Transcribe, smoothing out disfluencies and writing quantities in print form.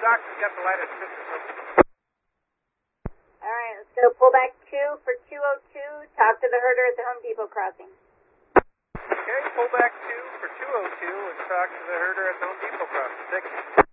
Doc, we got the lattice system. Alright, let's go pull back 2 for 202. Talk to the herder at the Home Depot crossing. Okay, pull back 2 for 202 and talk to the herder at the Home Depot crossing. 6.